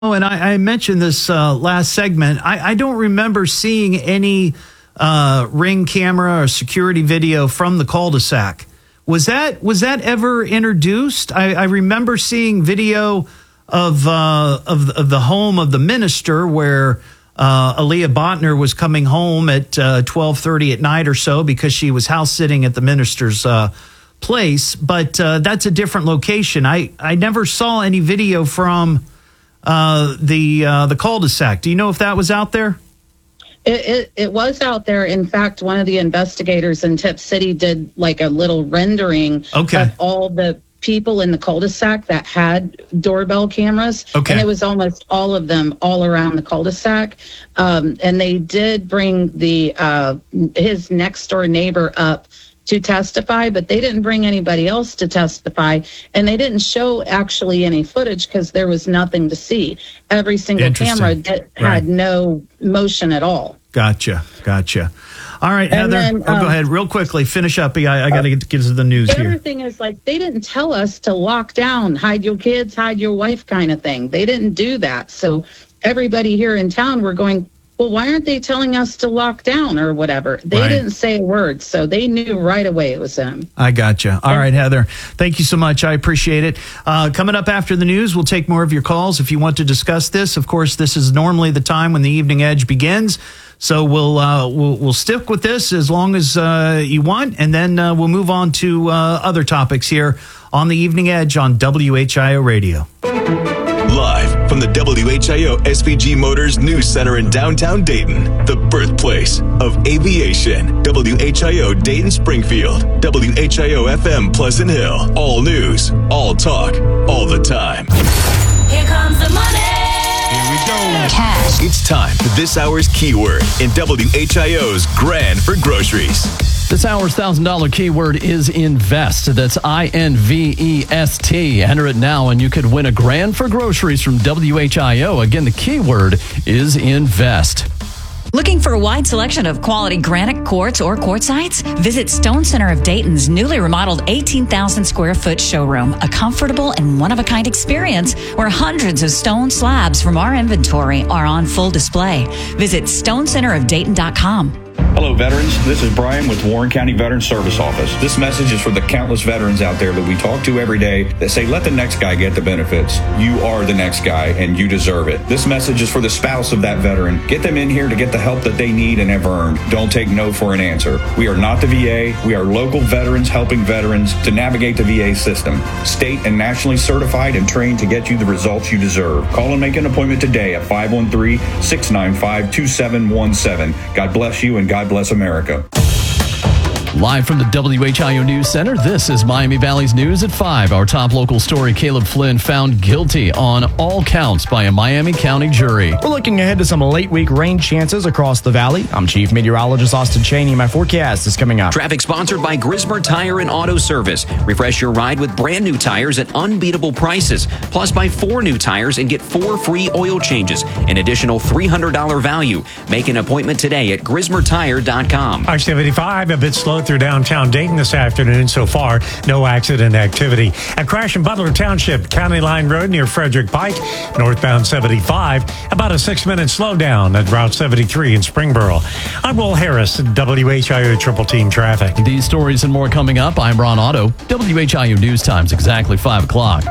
Oh, and I mentioned this last segment. I don't remember seeing any Ring camera or security video from the cul-de-sac. Was that ever introduced? I remember seeing video of the home of the minister where Aaliyah Botner was coming home at 12:30 at night or so because she was house sitting at the minister's place. But that's a different location. I never saw any video from the cul-de-sac. Do you know if that was out there? It was out there. In fact, one of the investigators in Tip City did like a little rendering of all the people in the cul-de-sac that had doorbell cameras. And it was almost all of them all around the cul-de-sac. And they did bring his next door neighbor up to testify, but they didn't bring anybody else to testify, and they didn't show actually any footage because there was nothing to see. Every single camera had no motion at all. Gotcha. All right, Heather, then, go ahead real quickly. Finish up. I got to get to the news here. The other thing is, like, they didn't tell us to lock down, hide your kids, hide your wife kind of thing. They didn't do that. So everybody here in town were going, well, why aren't they telling us to lock down or whatever? They didn't say a word, so they knew right away it was them. I gotcha. All right, Heather, thank you so much. I appreciate it. Coming up after the news, we'll take more of your calls if you want to discuss this. Of course, this is normally the time when the Evening Edge begins, so we'll stick with this as long as you want, and then we'll move on to other topics here on the Evening Edge on WHIO Radio. Live from the WHIO SVG Motors News Center in downtown Dayton, the birthplace of aviation. WHIO Dayton Springfield, WHIO FM Pleasant Hill. All news, all talk, all the time. Here comes the money. Here we go. Cash. It's time for this hour's keyword in WHIO's Grand for Groceries. This hour's $1,000 keyword is invest. That's INVEST. Enter it now and you could win a grand for groceries from WHIO. Again, the keyword is invest. Looking for a wide selection of quality granite, quartz, or quartzites? Visit Stone Center of Dayton's newly remodeled 18,000 square foot showroom, a comfortable and one-of-a-kind experience where hundreds of stone slabs from our inventory are on full display. Visit stonecenterofdayton.com. Hello, veterans. This is Brian with Warren County Veterans Service Office. This message is for the countless veterans out there that we talk to every day that say, let the next guy get the benefits. You are the next guy, and you deserve it. This message is for the spouse of that veteran. Get them in here to get the help that they need and have earned. Don't take no for an answer. We are not the VA. We are local veterans helping veterans to navigate the VA system. State and nationally certified and trained to get you the results you deserve. Call and make an appointment today at 513-695-2717. God bless you and God bless America. Live from the WHIO News Center, this is Miami Valley's News at 5. Our top local story, Caleb Flynn found guilty on all counts by a Miami County jury. We're looking ahead to some late week rain chances across the valley. I'm Chief Meteorologist Austin Cheney. My forecast is coming up. Traffic sponsored by Grismer Tire and Auto Service. Refresh your ride with brand new tires at unbeatable prices. Plus, buy 4 new tires and get 4 free oil changes. An additional $300 value. Make an appointment today at GrismerTire.com. I-75, a bit slow through downtown Dayton this afternoon so far. No accident activity. A crash in Butler Township, County Line Road near Frederick Pike, northbound 75. About a 6-minute slowdown at Route 73 in Springboro. I'm Will Harris, WHIO Triple Team Traffic. These stories and more coming up. I'm Ron Otto. WHIO News Time's exactly 5 o'clock.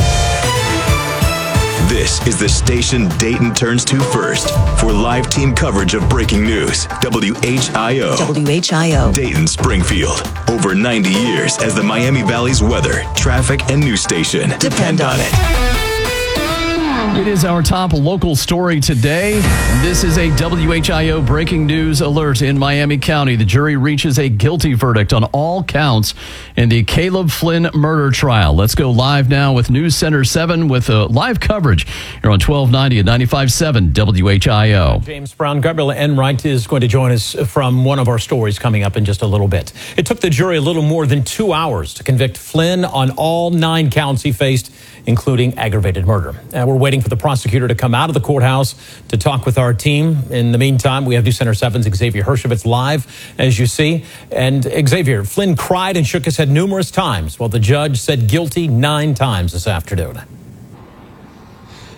This is the station Dayton turns to first for live team coverage of breaking news. WHIO. WHIO. Dayton, Springfield. Over 90 years as the Miami Valley's weather, traffic, and news station. Depend on it. It is our top local story today. This is a WHIO breaking news alert in Miami County. The jury reaches a guilty verdict on all counts in the Caleb Flynn murder trial. Let's go live now with News Center 7 with live coverage here on 1290 at 95.7 WHIO. James Brown, Gabriel Enright is going to join us from one of our stories coming up in just a little bit. It took the jury a little more than 2 hours to convict Flynn on all 9 counts he faced, including aggravated murder. We're waiting for the prosecutor to come out of the courthouse to talk with our team. In the meantime, we have News Center 7's Xavier Hershevitz live, as you see. And Xavier, Flynn cried and shook his head numerous times while the judge said guilty 9 times this afternoon.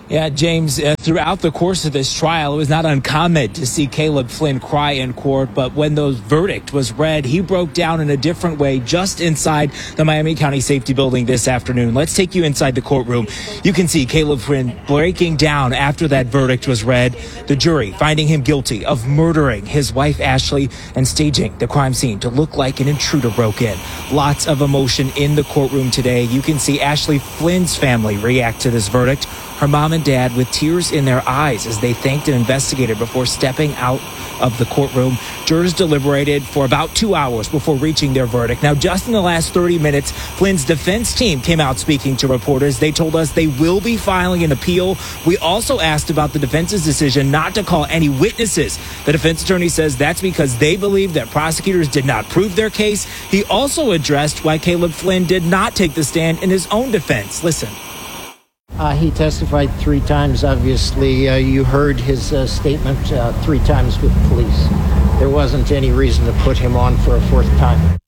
Yeah, James, throughout the course of this trial, it was not uncommon to see Caleb Flynn cry in court, but when the verdict was read, he broke down in a different way just inside the Miami County Safety Building this afternoon. Let's take you inside the courtroom. You can see Caleb Flynn breaking down after that verdict was read, the jury finding him guilty of murdering his wife, Ashley, and staging the crime scene to look like an intruder broke in. Lots of emotion in the courtroom today. You can see Ashley Flynn's family react to this verdict. Her mom and dad with tears in their eyes as they thanked an investigator before stepping out of the courtroom. Jurors deliberated for about 2 hours before reaching their verdict. Now, just in the last 30 minutes, Flynn's defense team came out speaking to reporters. They told us they will be filing an appeal. We also asked about the defense's decision not to call any witnesses. The defense attorney says that's because they believe that prosecutors did not prove their case. He also addressed why Caleb Flynn did not take the stand in his own defense. Listen. He testified 3 times. Obviously, you heard his statement 3 times with police. There wasn't any reason to put him on for a 4th time.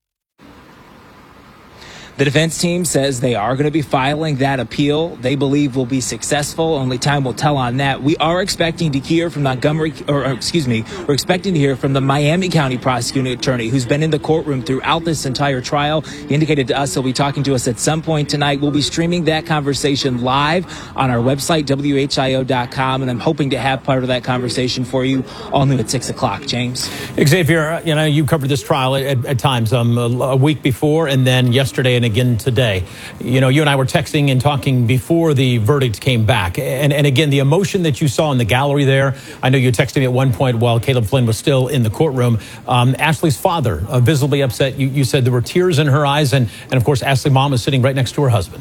The defense team says they are going to be filing that appeal. They believe will be successful. Only time will tell on that. We are expecting to hear from we're expecting to hear from the Miami County prosecuting attorney who's been in the courtroom throughout this entire trial. He indicated to us he'll be talking to us at some point tonight. We'll be streaming that conversation live on our website, WHIO.com, and I'm hoping to have part of that conversation for you all new at 6 o'clock. James. Xavier, you covered this trial at times a week before and then yesterday and again today. You and I were texting and talking before the verdict came back. And again, the emotion that you saw in the gallery there, I know you texted me at one point while Caleb Flynn was still in the courtroom. Ashley's father, visibly upset. You said there were tears in her eyes. And of course, Ashley's mom is sitting right next to her husband.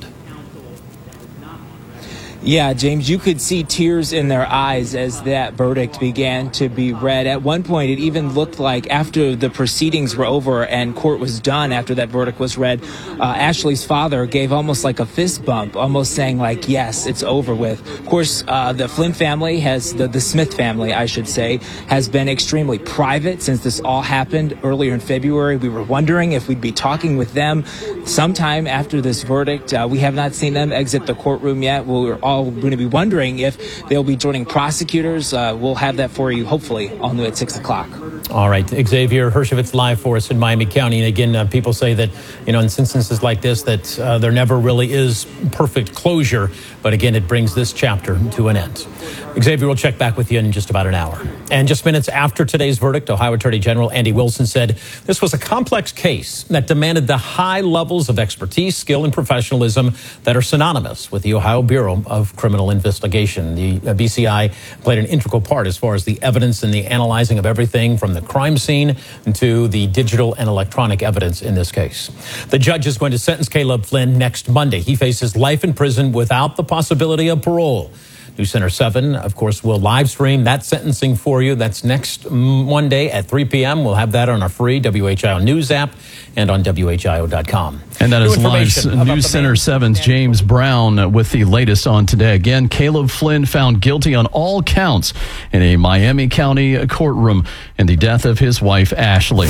Yeah, James, you could see tears in their eyes as that verdict began to be read. At one point, it even looked like after the proceedings were over and court was done, after that verdict was read, Ashley's father gave almost like a fist bump, almost saying like, yes, it's over with. Of course, the Flynn family the Smith family, I should say, has been extremely private since this all happened earlier in February. We were wondering if we'd be talking with them sometime after this verdict. We have not seen them exit the courtroom yet. We're all going to be wondering if they'll be joining prosecutors. We'll have that for you, hopefully, all new at 6 o'clock. All right. Xavier Hershevitz live for us in Miami County. And again, people say that, in instances like this, that there never really is perfect closure. But again, it brings this chapter to an end. Xavier will check back with you in just about an hour. And just minutes after today's verdict, Ohio Attorney General Andy Wilson said this was a complex case that demanded the high levels of expertise, skill, and professionalism that are synonymous with the Ohio Bureau of Criminal Investigation. The BCI played an integral part as far as the evidence and the analyzing of everything from the crime scene to the digital and electronic evidence in this case. The judge is going to sentence Caleb Flynn next Monday. He faces life in prison without the possibility of parole. News Center 7, of course, will live stream that sentencing for you. That's next Monday at 3 p.m. We'll have that on our free WHIO News app and on WHIO.com. And that is live. News Center 7's James Brown with the latest on today. Again, Caleb Flynn found guilty on all counts in a Miami County courtroom in the death of his wife, Ashley.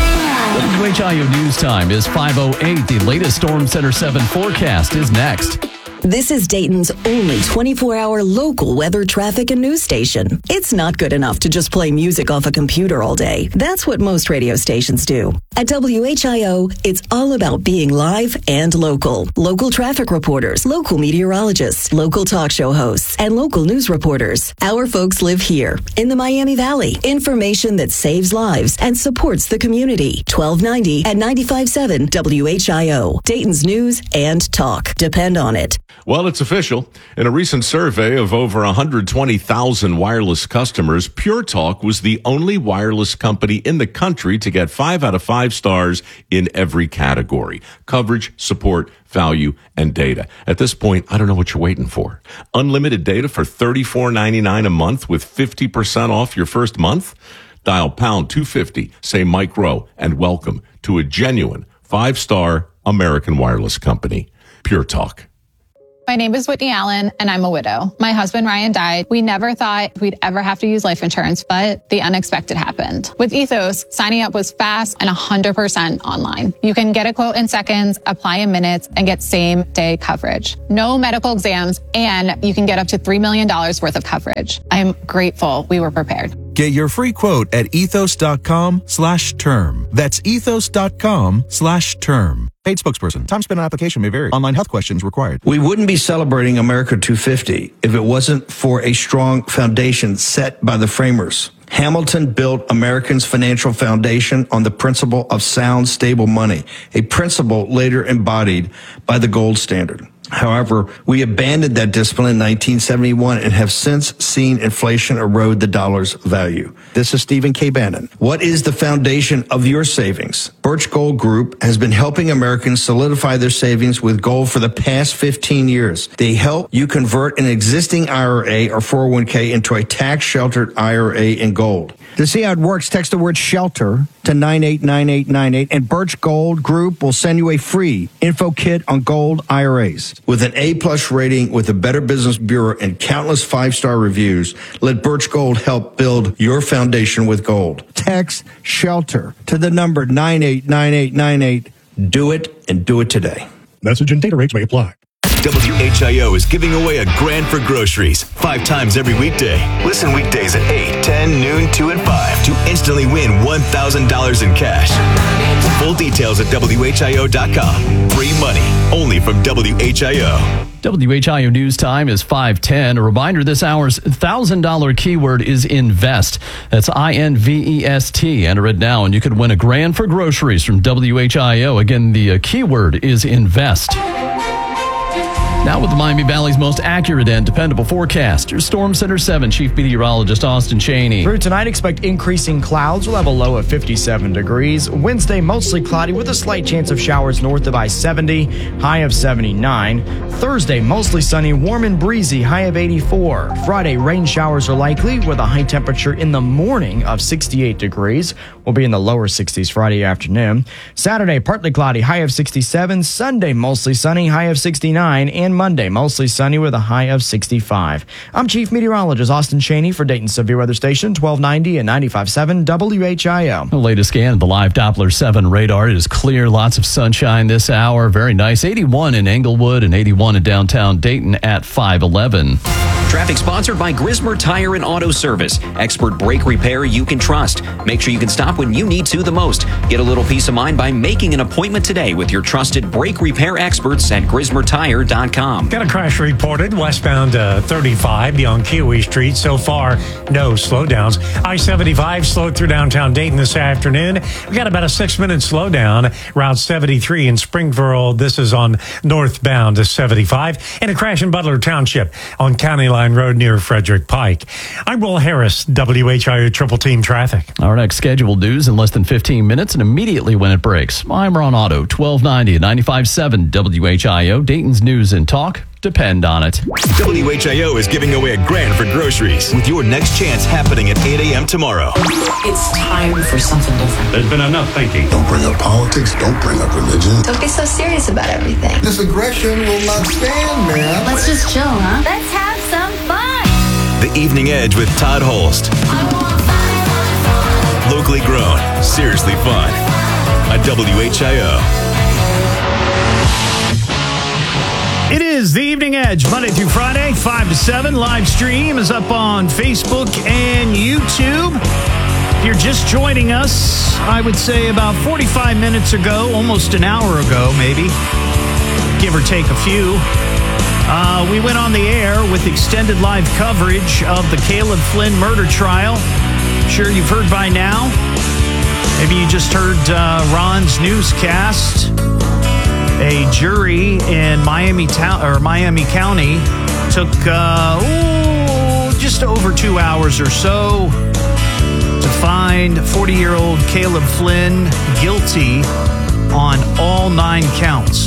WHIO News Time is 5:08. The latest Storm Center 7 forecast is next. This is Dayton's only 24-hour local weather, traffic, and news station. It's not good enough to just play music off a computer all day. That's what most radio stations do. At WHIO, it's all about being live and local. Local traffic reporters, local meteorologists, local talk show hosts, and local news reporters. Our folks live here in the Miami Valley. Information that saves lives and supports the community. 1290 and 95.7 WHIO. Dayton's news and talk. Depend on it. Well, it's official. In a recent survey of over 120,000 wireless customers, Pure Talk was the only wireless company in the country to get 5 out of 5 stars in every category: coverage, support, value, and data. At this point, I don't know what you're waiting for. Unlimited data for $34.99 a month with 50% off your first month? Dial pound 250, say Mike Rowe, and welcome to a genuine 5-star American wireless company, Pure Talk. My name is Whitney Allen, and I'm a widow. My husband, Ryan, died. We never thought we'd ever have to use life insurance, but the unexpected happened. With Ethos, signing up was fast and 100% online. You can get a quote in seconds, apply in minutes, and get same-day coverage. No medical exams, and you can get up to $3 million worth of coverage. I am grateful we were prepared. Get your free quote at ethos.com/term. That's ethos.com/term. Paid spokesperson. Time spent on application may vary. Online health questions required. We wouldn't be celebrating America 250 if it wasn't for a strong foundation set by the framers. Hamilton built Americans' financial foundation on the principle of sound, stable money, a principle later embodied by the gold standard. However, we abandoned that discipline in 1971 and have since seen inflation erode the dollar's value. This is Stephen K. Bannon. What is the foundation of your savings? Birch Gold Group has been helping Americans solidify their savings with gold for the past 15 years. They help you convert an existing IRA or 401k into a tax-sheltered IRA in gold. To see how it works, text the word SHELTER to 989898, and Birch Gold Group will send you a free info kit on gold IRAs. With an A-plus rating with the Better Business Bureau and countless 5-star reviews, let Birch Gold help build your foundation with gold. Text SHELTER to the number 989898. Do it, and do it today. Message and data rates may apply. WHIO is giving away a grand for groceries 5 times every weekday. Listen weekdays at 8, 10, noon, 2, and 5 to instantly win $1,000 in cash. Full details at WHIO.com. Free money only from WHIO. WHIO News Time is 5:10. A reminder, this hour's $1,000 keyword is INVEST. That's INVEST. Enter it now and you could win a grand for groceries from WHIO. Again, the keyword is INVEST. Now with the Miami Valley's most accurate and dependable forecast, your Storm Center 7 Chief Meteorologist Austin Chaney. Through tonight, expect increasing clouds. We'll have a low of 57 degrees. Wednesday, mostly cloudy with a slight chance of showers north of I-70, high of 79. Thursday, mostly sunny, warm and breezy, high of 84. Friday, rain showers are likely with a high temperature in the morning of 68 degrees. We'll be in the lower 60s Friday afternoon. Saturday, partly cloudy, high of 67. Sunday, mostly sunny, high of 69. And Monday, mostly sunny with a high of 65. I'm Chief Meteorologist Austin Chaney for Dayton Severe Weather Station, 1290 and 95.7 WHIO. The latest scan of the live Doppler 7 radar. It is clear, lots of sunshine this hour. Very nice. 81 in Englewood and 81 in downtown Dayton at 511. Traffic sponsored by Grismer Tire and Auto Service. Expert brake repair you can trust. Make sure you can stop when you need to the most. Get a little peace of mind by making an appointment today with your trusted brake repair experts at GrismerTire.com. Got a crash reported westbound 35 beyond Kiwi Street. So far, no slowdowns. I-75 slowed through downtown Dayton this afternoon. We got about a 6-minute slowdown. Route 73 in Springville. This is on northbound 75. And a crash in Butler Township on County Line Road near Frederick Pike. I'm Will Harris, WHIO Triple Team Traffic. Our next scheduled news in less than 15 minutes and immediately when it breaks. I'm Ron Otto, 1290 and 95.7 WHIO, Dayton's News and Talk. Depend on it. WHIO is giving away a grand for groceries with your next chance happening at 8 a.m. tomorrow. It's time for something different. There's been enough thinking. Don't bring up politics. Don't bring up religion. Don't be so serious about everything. This aggression will not stand, man. Let's just chill, huh? Let's have some fun. The Evening Edge with Todd Holst. Locally grown, seriously fun. At WHIO. It is the Evening Edge, Monday through Friday, 5 to 7. Live stream is up on Facebook and YouTube. If you're just joining us, I would say about 45 minutes ago, almost an hour ago maybe, give or take a few, we went on the air with extended live coverage of the Caleb Flynn murder trial. I'm sure you've heard by now. Maybe you just heard Ron's newscast. A jury in Miami County took just over 2 hours or so to find 40-year-old Caleb Flynn guilty on all 9 counts.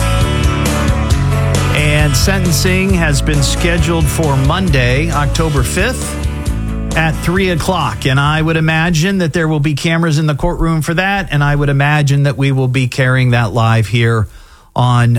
And sentencing has been scheduled for Monday, October 5th at 3 o'clock. And I would imagine that there will be cameras in the courtroom for that. And I would imagine that we will be carrying that live here on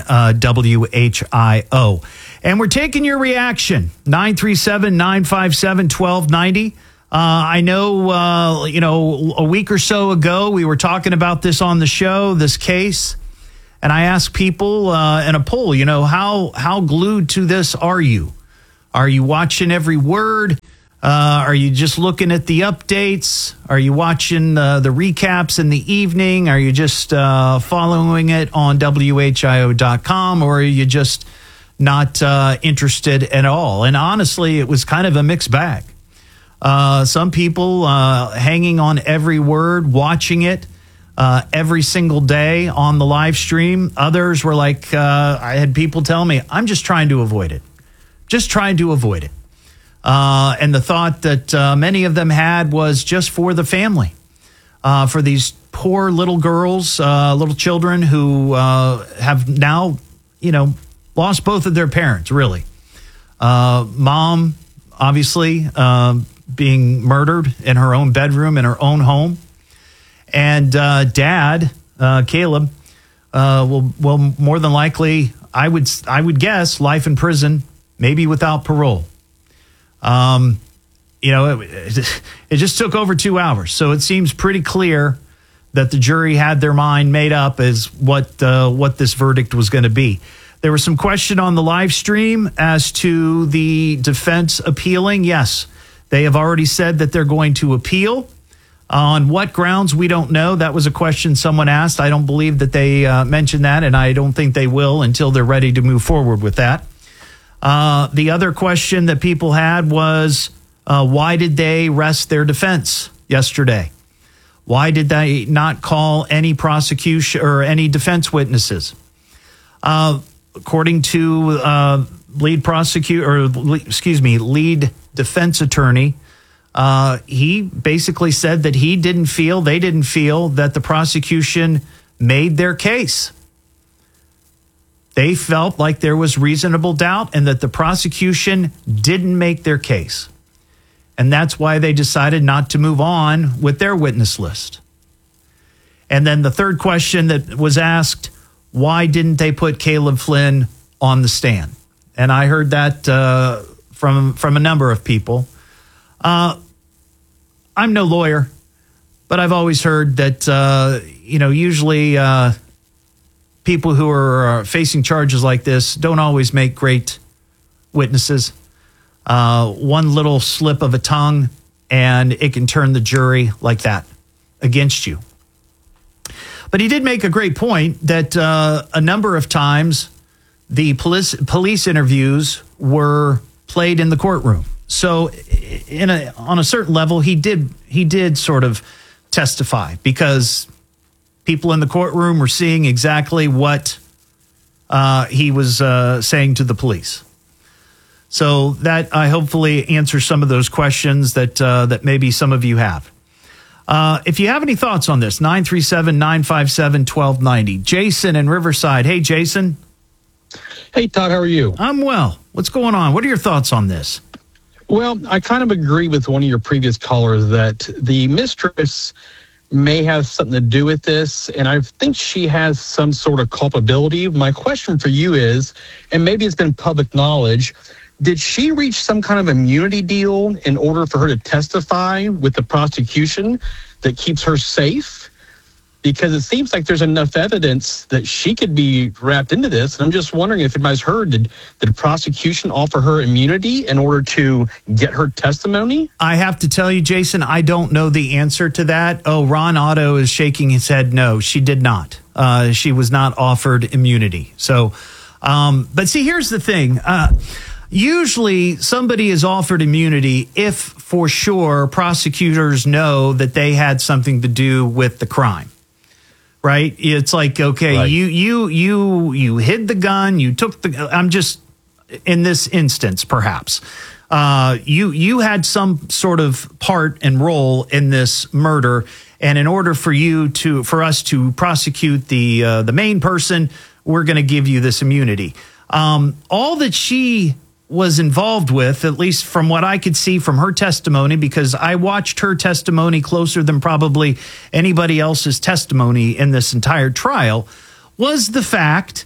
WHIO. And we're taking your reaction, 937-957-1290. I know, a week or so ago, we were talking about this on the show, this case. And I asked people in a poll, how glued to this are you? Are you watching every word? Are you just looking at the updates? Are you watching the recaps in the evening? Are you just following it on WHIO.com? Or are you just not interested at all? And honestly, it was kind of a mixed bag. Some people hanging on every word, watching it every single day on the live stream. Others were like, I had people tell me, I'm just trying to avoid it. Just trying to avoid it. And the thought that many of them had was just for the family, for these poor little girls, little children who have now, lost both of their parents, really. Mom, obviously, being murdered in her own bedroom, in her own home. And dad, Caleb, will more than likely, I would guess, life in prison, maybe without parole. It just took over 2 hours. So it seems pretty clear that the jury had their mind made up as what this verdict was going to be. There was some question on the live stream as to the defense appealing. Yes, they have already said that they're going to appeal. On what grounds, we don't know. That was a question someone asked. I don't believe that they mentioned that, and I don't think they will until they're ready to move forward with that. The other question that people had was, why did they rest their defense yesterday? Why did they not call any prosecution or any defense witnesses? According to lead defense attorney, he basically said that they didn't feel that the prosecution made their case. They felt like there was reasonable doubt and that the prosecution didn't make their case. And that's why they decided not to move on with their witness list. And then the third question that was asked, why didn't they put Caleb Flynn on the stand? And I heard that from a number of people. I'm no lawyer, but I've always heard that, usually people who are facing charges like this don't always make great witnesses. One little slip of a tongue, and it can turn the jury like that against you. But he did make a great point that a number of times the police interviews were played in the courtroom. So on a certain level, he did sort of testify because people in the courtroom were seeing exactly what he was saying to the police. So that I hopefully answers some of those questions that maybe some of you have. If you have any thoughts on this, 937-957-1290. Jason in Riverside. Hey, Jason. Hey, Todd, how are you? I'm well. What's going on? What are your thoughts on this? Well, I kind of agree with one of your previous callers that the mistress may have something to do with this, and I think she has some sort of culpability. My question for you is, and maybe it's been public knowledge, did she reach some kind of immunity deal in order for her to testify with the prosecution that keeps her safe? Because it seems like there's enough evidence that she could be wrapped into this. And I'm just wondering if anybody's heard, did the prosecution offer her immunity in order to get her testimony? I have to tell you, Jason, I don't know the answer to that. Oh, Ron Otto is shaking his head. No, she did not. She was not offered immunity. So, but see, here's the thing. Usually somebody is offered immunity if for sure prosecutors know that they had something to do with the crime. Right? It's like, okay, right. You hid the gun, you took I'm just in this instance, perhaps. You had some sort of part and role in this murder, and in order for us to prosecute the main person, we're going to give you this immunity. All that she was involved with, at least from what I could see from her testimony, because I watched her testimony closer than probably anybody else's testimony in this entire trial, was the fact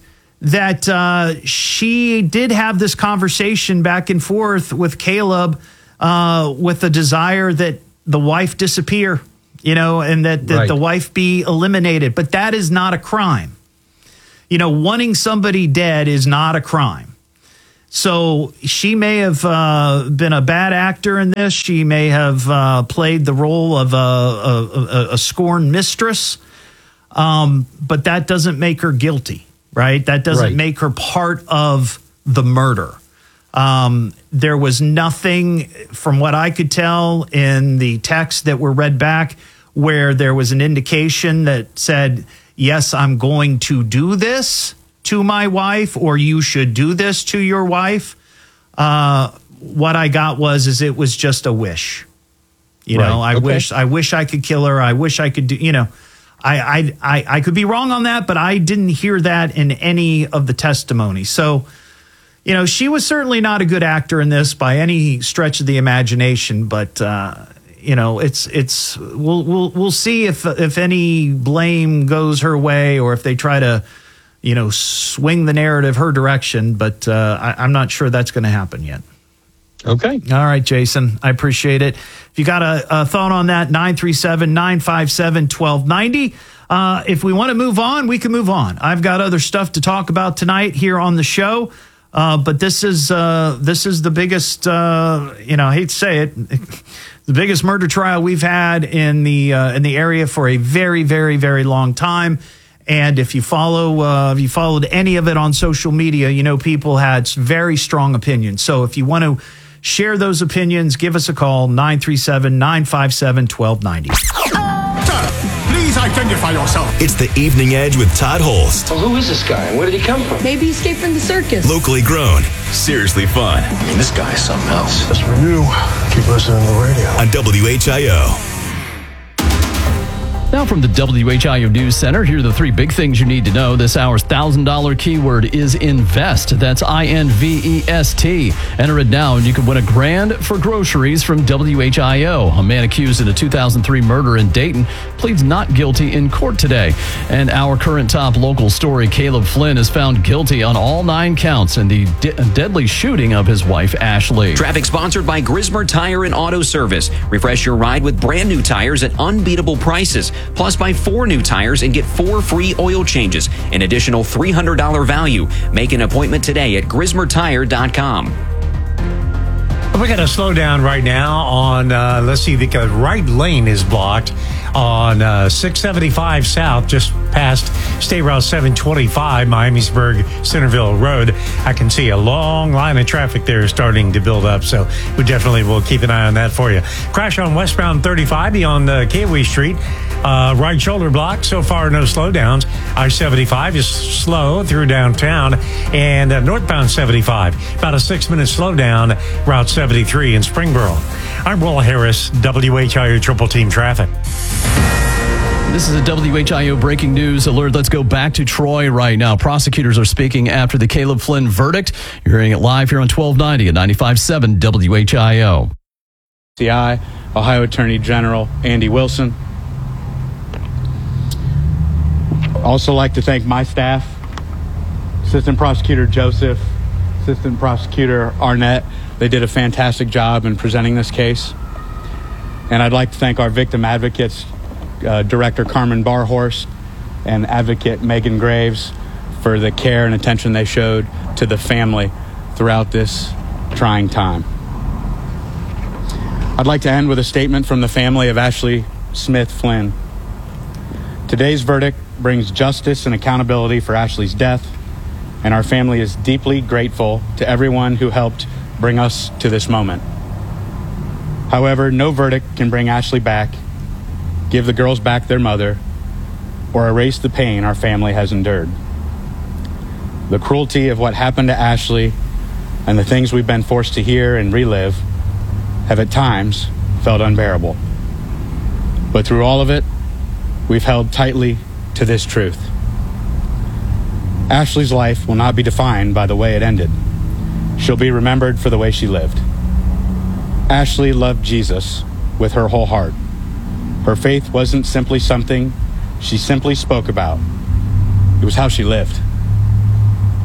that she did have this conversation back and forth with Caleb with the desire that the wife disappear, and that the wife be eliminated. But that is not a crime. Wanting somebody dead is not a crime. So she may have been a bad actor in this. She may have played the role of a scorned mistress. But that doesn't make her guilty, right? That doesn't make her part of the murder. There was nothing, from what I could tell in the texts that were read back, where there was an indication that said, yes, I'm going to do this to my wife, or you should do this to your wife. What I got is it was just a wish. I wish I could kill her. I wish I could do, I could be wrong on that, but I didn't hear that in any of the testimony. So, she was certainly not a good actor in this by any stretch of the imagination, but, we'll see if any blame goes her way, or if they try to, swing the narrative her direction, but I'm not sure that's going to happen yet. Okay. All right, Jason. I appreciate it. If you got a thought on that, 937-957-1290. If we want to move on, we can move on. I've got other stuff to talk about tonight here on the show. But this is the biggest, I hate to say it, the biggest murder trial we've had in the area for a very, very, very long time. And if you followed any of it on social media, people had very strong opinions. So if you want to share those opinions, give us a call, 937-957-1290. Please identify yourself. It's the Evening Edge with Todd Holst. Well, who is this guy and where did he come from? Maybe he escaped from the circus. Locally grown, seriously fun. I mean, this guy is something else. Just for you, keep listening to the radio. On WHIO. Now from the WHIO News Center, here are the three big things you need to know. This hour's $1,000 keyword is invest. That's INVEST. Enter it now and you can win $1,000 for groceries from WHIO. A man accused in a 2003 murder in Dayton pleads not guilty in court today. And our current top local story, Caleb Flynn is found guilty on all 9 counts in the deadly shooting of his wife, Ashley. Traffic sponsored by Grismer Tire and Auto Service. Refresh your ride with brand new tires at unbeatable prices. Plus, buy 4 new tires and get 4 free oil changes. An additional $300 value. Make an appointment today at GrismerTire.com. We got to slow down right now on, let's see, the right lane is blocked on 675 South, just past State Route 725, Miamisburg, Centerville Road. I can see a long line of traffic there starting to build up, so we definitely will keep an eye on that for you. Crash on westbound 35 beyond Kiwi Street. Right shoulder block. So far, no slowdowns. I-75 is slow through downtown, and northbound 75, about a 6-minute slowdown, Route 73 in Springboro. I'm Will Harris, WHIO Triple Team Traffic. This is a WHIO breaking news alert. Let's go back to Troy right now. Prosecutors are speaking after the Caleb Flynn verdict. You're hearing it live here on 1290 at 95.7 WHIO. CI, Ohio Attorney General Andy Wilson. Also like to thank my staff, Assistant Prosecutor Joseph, Assistant Prosecutor Arnett. They did a fantastic job in presenting this case. And I'd like to thank our victim advocates, Director Carmen Barhorst and Advocate Megan Graves, for the care and attention they showed to the family throughout this trying time. I'd like to end with a statement from the family of Ashley Smith Flynn. Today's verdict brings justice and accountability for Ashley's death, and our family is deeply grateful to everyone who helped bring us to this moment. However, no verdict can bring Ashley back, give the girls back their mother, or erase the pain our family has endured. The cruelty of what happened to Ashley and the things we've been forced to hear and relive have at times felt unbearable. But through all of it, we've held tightly to this truth. Ashley's life will not be defined by the way it ended. She'll be remembered for the way she lived. Ashley loved Jesus with her whole heart. Her faith wasn't simply something she simply spoke about. It was how she lived.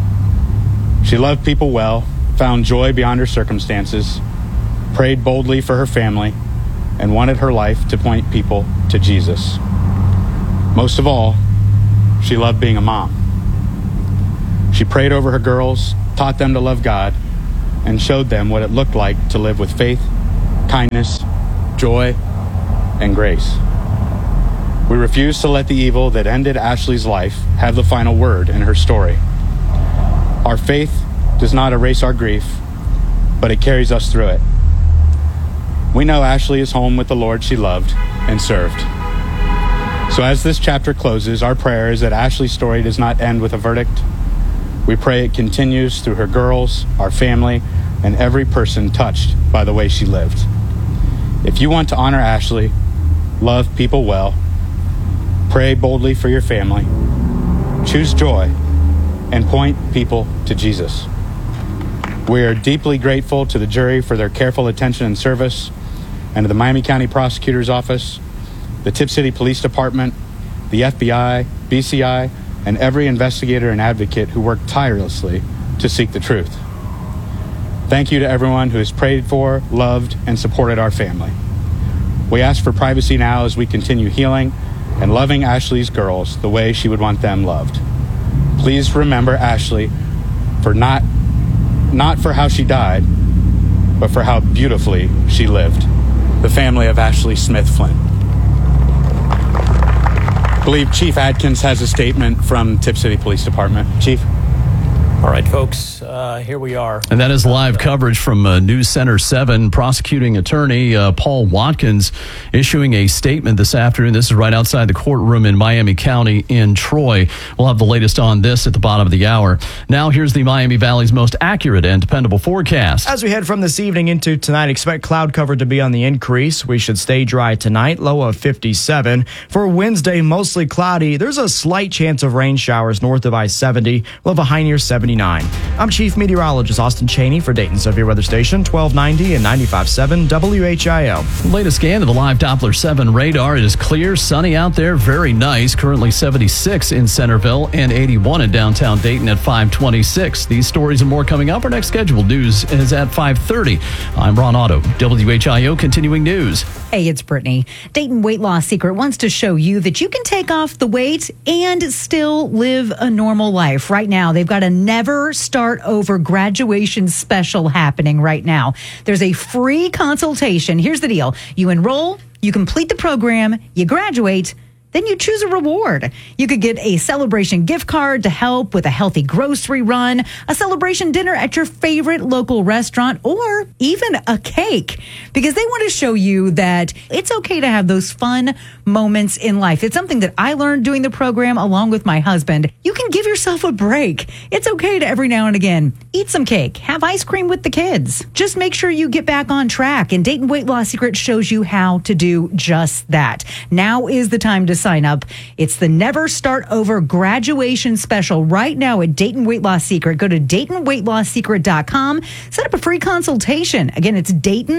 She loved people well, found joy beyond her circumstances, prayed boldly for her family, and wanted her life to point people to Jesus. Most of all, she loved being a mom. She prayed over her girls, taught them to love God, and showed them what it looked like to live with faith, kindness, joy, and grace. We refuse to let the evil that ended Ashley's life have the final word in her story. Our faith does not erase our grief, but it carries us through it. We know Ashley is home with the Lord she loved and served. So as this chapter closes, our prayer is that Ashley's story does not end with a verdict. We pray it continues through her girls, our family, and every person touched by the way she lived. If you want to honor Ashley, love people well, pray boldly for your family, choose joy, and point people to Jesus. We are deeply grateful to the jury for their careful attention and service, and to the Miami County Prosecutor's Office, the Tip City Police Department, the FBI, BCI, and every investigator and advocate who worked tirelessly to seek the truth. Thank you to everyone who has prayed for, loved, and supported our family. We ask for privacy now as we continue healing and loving Ashley's girls the way she would want them loved. Please remember Ashley for not for how she died, but for how beautifully she lived. The family of Ashley Smith Flynn. I believe Chief Adkins has a statement from Tip City Police Department. Chief? All right, folks, here we are. And that is live coverage from News Center 7. Prosecuting attorney Paul Watkins issuing a statement this afternoon. This is right outside the courtroom in Miami County in Troy. We'll have the latest on this at the bottom of the hour. Now, here's the Miami Valley's most accurate and dependable forecast. As we head from this evening into tonight, expect cloud cover to be on the increase. We should stay dry tonight, low of 57. For Wednesday, mostly cloudy. There's a slight chance of rain showers north of I-70. We'll have a high near 79. I'm Chief Meteorologist Austin Cheney for Dayton Severe Weather Station, 1290 and 95.7 WHIO. Latest scan of the live Doppler 7 radar. It is clear, sunny out there, very nice. Currently 76 in Centerville and 81 in downtown Dayton at 526. These stories and more coming up. Our next scheduled news is at 5:30. I'm Ron Otto, WHIO Continuing News. Hey, it's Brittany. Dayton Weight Loss Secret wants to show you that you can take off the weight and still live a normal life. Right now, they've got a Never Start Over graduation special happening right now. There's a free consultation. Here's the deal. You enroll, you complete the program, you graduate, then you choose a reward. You could get a celebration gift card to help with a healthy grocery run, a celebration dinner at your favorite local restaurant, or even a cake. Because they want to show you that it's okay to have those fun moments in life. It's something that I learned doing the program along with my husband. You can give yourself a break. It's okay to every now and again eat some cake, have ice cream with the kids. Just make sure you get back on track. And Dayton Weight Loss Secret shows you how to do just that. Now is the time to sign up. It's the Never Start Over graduation special right now at Dayton Weight Loss Secret. Go to DaytonWeightLossSecret.com. Set up a free consultation. Again, it's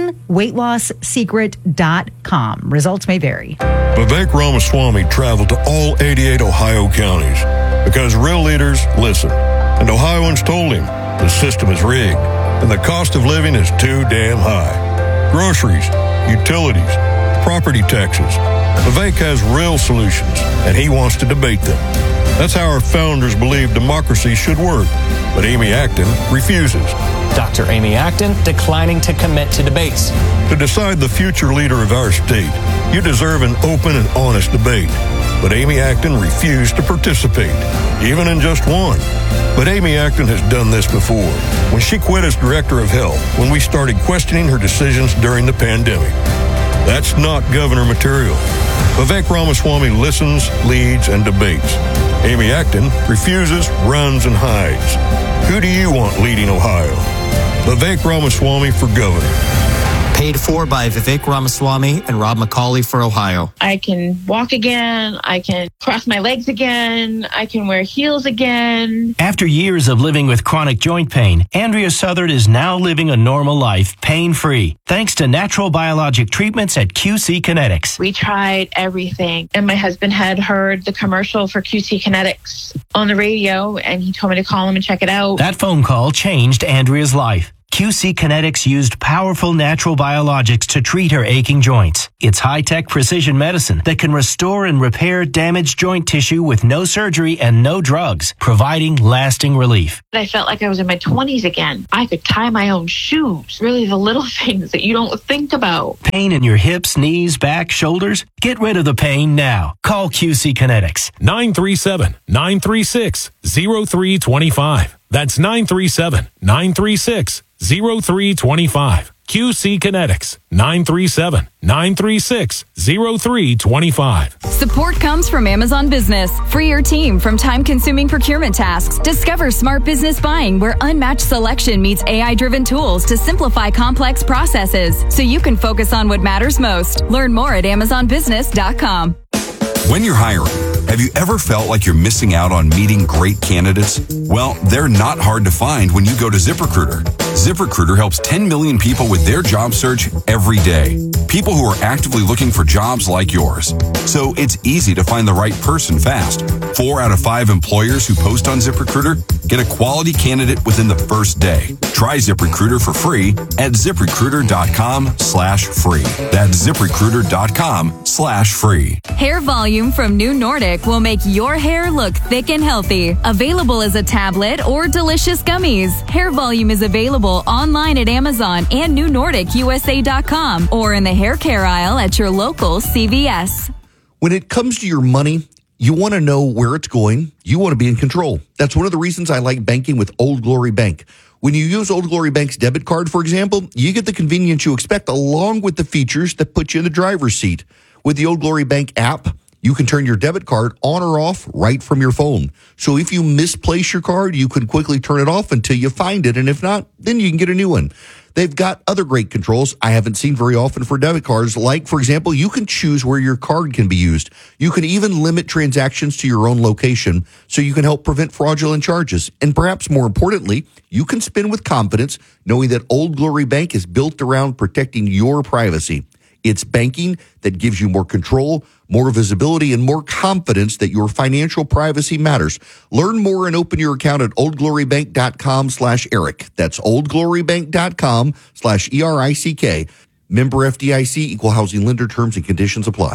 DaytonWeightLossSecret.com. Results may vary. Vivek Ramaswamy traveled to all 88 Ohio counties because real leaders listen. And Ohioans told him the system is rigged and the cost of living is too damn high. Groceries, utilities, property taxes. Vivek has real solutions, and he wants to debate them. That's how our founders believed democracy should work. But Amy Acton refuses. Dr. Amy Acton declining to commit to debates. To decide the future leader of our state, you deserve an open and honest debate. But Amy Acton refused to participate, even in just one. But Amy Acton has done this before, when she quit as director of health, when we started questioning her decisions during the pandemic. That's not governor material. Vivek Ramaswamy listens, leads, and debates. Amy Acton refuses, runs, and hides. Who do you want leading Ohio? Vivek Ramaswamy for governor. Paid for by Vivek Ramaswamy and Rob McCauley for Ohio. I can walk again. I can cross my legs again. I can wear heels again. After years of living with chronic joint pain, Andrea Southard is now living a normal life, pain-free, thanks to natural biologic treatments at QC Kinetics. We tried everything, and my husband had heard the commercial for QC Kinetics on the radio, and he told me to call him and check it out. That phone call changed Andrea's life. QC Kinetics used powerful natural biologics to treat her aching joints. It's high-tech precision medicine that can restore and repair damaged joint tissue with no surgery and no drugs, providing lasting relief. I felt like I was in my 20s again. I could tie my own shoes. Really the little things that you don't think about. Pain in your hips, knees, back, shoulders? Get rid of the pain now. Call QC Kinetics. 937-936-0325. That's 937-936-0325. QC Kinetics, 937-936-0325. Support comes from Amazon Business. Free your team from time-consuming procurement tasks. Discover smart business buying where unmatched selection meets AI-driven tools to simplify complex processes so you can focus on what matters most. Learn more at AmazonBusiness.com. When you're hiring, have you ever felt like you're missing out on meeting great candidates? Well, they're not hard to find when you go to ZipRecruiter. ZipRecruiter helps 10 million people with their job search every day. People who are actively looking for jobs like yours. So it's easy to find the right person fast. 4 out of 5 employers who post on ZipRecruiter get a quality candidate within the first day. Try ZipRecruiter for free at ZipRecruiter.com/free. That's ZipRecruiter.com/free. Hair Volume from New Nordic will make your hair look thick and healthy. Available as a tablet or delicious gummies. Hair Volume is available online at Amazon and NewNordicUSA.com or in the hair care aisle at your local CVS. When it comes to your money, you want to know where it's going. You want to be in control. That's one of the reasons I like banking with Old Glory Bank. When you use Old Glory Bank's debit card, for example, you get the convenience you expect along with the features that put you in the driver's seat. With the Old Glory Bank app, you can turn your debit card on or off right from your phone. So if you misplace your card, you can quickly turn it off until you find it. And if not, then you can get a new one. They've got other great controls I haven't seen very often for debit cards. Like, for example, you can choose where your card can be used. You can even limit transactions to your own location so you can help prevent fraudulent charges. And perhaps more importantly, you can spend with confidence knowing that Old Glory Bank is built around protecting your privacy. It's banking that gives you more control, more visibility, and more confidence that your financial privacy matters. Learn more and open your account at oldglorybank.com/Eric. That's oldglorybank.com/ERICK. Member FDIC, equal housing lender, terms and conditions apply.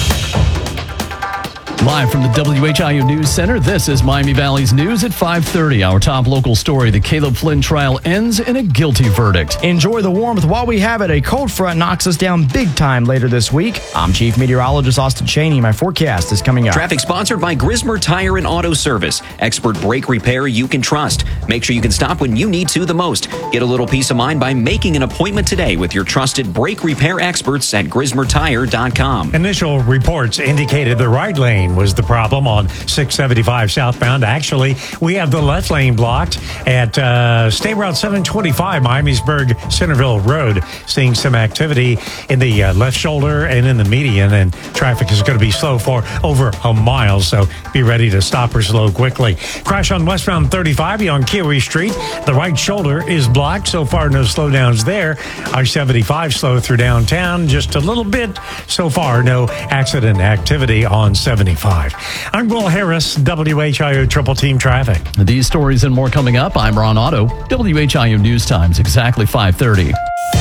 Live from the WHIO News Center, this is Miami Valley's News at 5:30. Our top local story, the Caleb Flynn trial ends in a guilty verdict. Enjoy the warmth while we have it. A cold front knocks us down big time later this week. I'm Chief Meteorologist Austin Cheney. My forecast is coming up. Traffic sponsored by Grismer Tire and Auto Service. Expert brake repair you can trust. Make sure you can stop when you need to the most. Get a little peace of mind by making an appointment today with your trusted brake repair experts at GrismerTire.com. Initial reports indicated the right lane was the problem on 675 southbound. Actually, we have the left lane blocked at State Route 725, Miamisburg Centerville Road. Seeing some activity in the left shoulder and in the median, and traffic is going to be slow for over a mile, so be ready to stop or slow quickly. Crash on westbound 35 on Kiwi Street. The right shoulder is blocked. So far, no slowdowns there. I-75 slow through downtown just a little bit. So far, no accident activity on 75. I'm Will Harris, WHIO Triple Team Traffic. These stories and more coming up. I'm Ron Otto, WHIO News Times, exactly 5:30.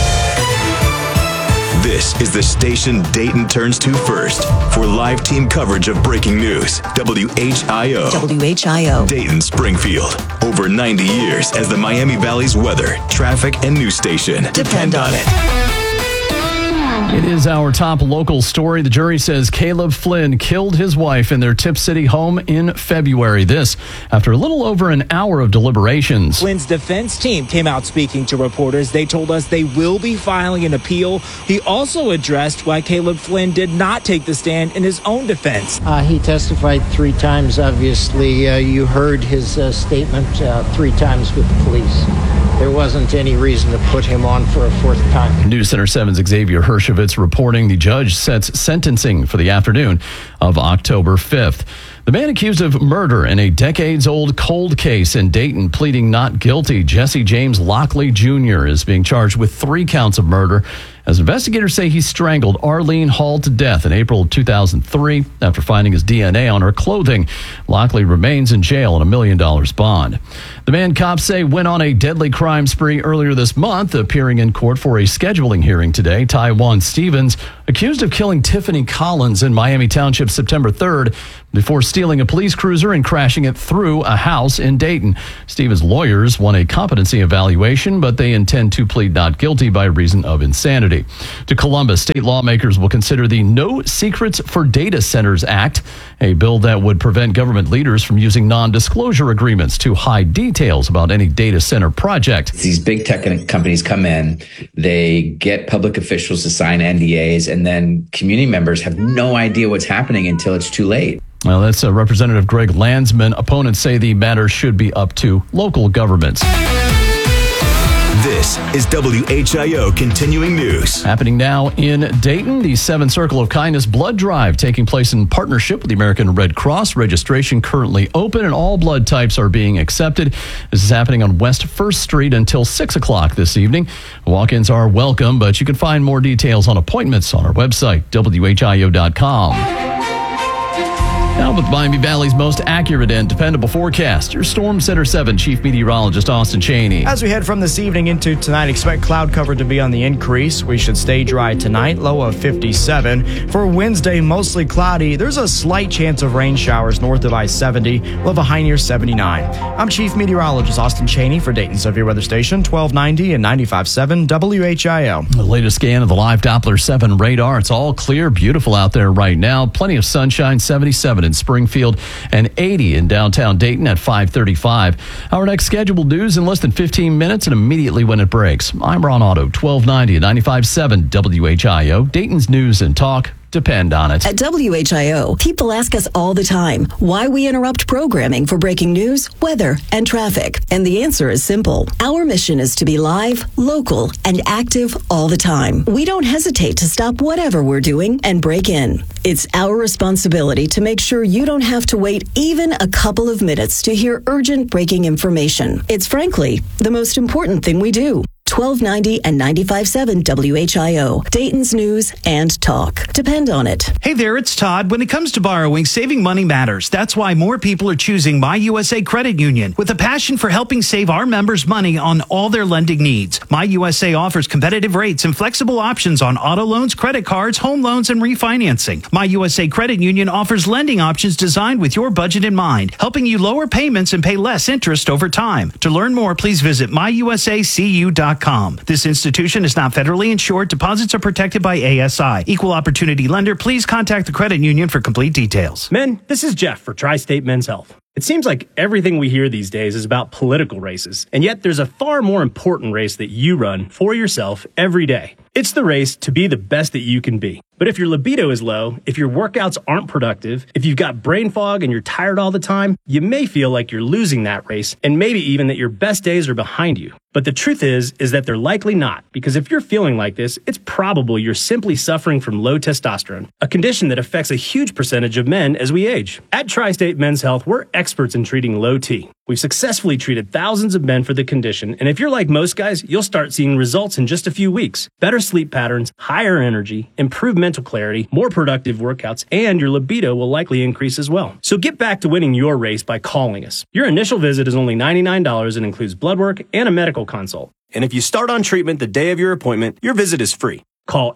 This is the station Dayton turns to first for live team coverage of breaking news. WHIO. WHIO. Dayton Springfield. Over 90 years as the Miami Valley's weather, traffic, and news station. Depend on it. It is our top local story. The jury says Caleb Flynn killed his wife in their Tip City home in February. This after a little over an hour of deliberations. Flynn's defense team came out speaking to reporters. They told us they will be filing an appeal. He also addressed why Caleb Flynn did not take the stand in his own defense. He testified 3 times. Obviously, you heard his statement 3 times with the police. there wasn't any reason to put him on for a fourth time. News Center 7's Xavier Hershovitz reporting the judge sets sentencing for the afternoon of October 5th. The man accused of murder in a decades-old cold case in Dayton pleading not guilty, Jesse James Lockley Jr., is being charged with 3 counts of murder as investigators say he strangled Arlene Hall to death in April of 2003 after finding his DNA on her clothing. Lockley remains in jail on $1 million bond. The man cops say went on a deadly crime spree earlier this month, appearing in court for a scheduling hearing today. Taiwan Stevens, accused of killing Tiffany Collins in Miami Township September 3rd before stealing a police cruiser and crashing it through a house in Dayton. Stevens' lawyers won a competency evaluation, but they intend to plead not guilty by reason of insanity. To Columbus, state lawmakers will consider the No Secrets for Data Centers Act, a bill that would prevent government leaders from using non-disclosure agreements to hide details about any data center project. These big tech companies come in, they get public officials to sign NDAs, and then community members have no idea what's happening until it's too late. Well, that's Representative Greg Landsman. Opponents say the matter should be up to local governments. This is WHIO Continuing News. Happening now in Dayton, the 7 Circle of Kindness blood drive taking place in partnership with the American Red Cross. Registration currently open and all blood types are being accepted. This is happening on West 1st Street until 6 o'clock this evening. Walk-ins are welcome, but you can find more details on appointments on our website, WHIO.com. Now with Miami Valley's most accurate and dependable forecast, your Storm Center 7 Chief Meteorologist Austin Cheney. As we head from this evening into tonight, expect cloud cover to be on the increase. We should stay dry tonight, low of 57. For Wednesday, mostly cloudy. There's a slight chance of rain showers north of I-70. We'll have a high near 79. I'm Chief Meteorologist Austin Cheney for Dayton Severe Weather Station, 1290 and 95.7 WHIO. The latest scan of the live Doppler 7 radar. It's all clear, beautiful out there right now. Plenty of sunshine, 77 in Springfield and 80 in downtown Dayton at 5:35. Our next scheduled news in less than 15 minutes and immediately when it breaks. I'm Ron Otto, 1290 and 95.7 WHIO. Dayton's news and talk. Depend on it. At WHIO, people ask us all the time why we interrupt programming for breaking news, weather, and traffic. And the answer is simple. Our mission is to be live, local, and active all the time. We don't hesitate to stop whatever we're doing and break in. It's our responsibility to make sure you don't have to wait even a couple of minutes to hear urgent breaking information. It's frankly the most important thing we do. 1290 and 95.7 WHIO, Dayton's news and talk. Depend on it. Hey there, it's Todd. When it comes to borrowing, saving money matters. That's why more people are choosing My USA Credit Union. With a passion for helping save our members money on all their lending needs, My USA offers competitive rates and flexible options on auto loans, credit cards, home loans, and refinancing. My USA Credit Union offers lending options designed with your budget in mind, helping you lower payments and pay less interest over time. To learn more, please visit myusacu.com. This institution is not federally insured. Deposits are protected by ASI. Equal opportunity lender. Please contact the credit union for complete details. Men, this is Jeff for Tri-State Men's Health. It seems like everything we hear these days is about political races, and yet there's a far more important race that you run for yourself every day. It's the race to be the best that you can be. But if your libido is low, if your workouts aren't productive, if you've got brain fog and you're tired all the time, you may feel like you're losing that race, and maybe even that your best days are behind you. But the truth is that they're likely not, because if you're feeling like this, it's probable you're simply suffering from low testosterone, a condition that affects a huge percentage of men as we age. At Tri-State Men's Health, we're experts in treating low T. We've successfully treated thousands of men for the condition, and if you're like most guys, you'll start seeing results in just a few weeks. Better sleep patterns, higher energy, improved mental clarity, more productive workouts, and your libido will likely increase as well. So get back to winning your race by calling us. Your initial visit is only $99 and includes blood work and a medical consult. And if you start on treatment the day of your appointment, your visit is free. Call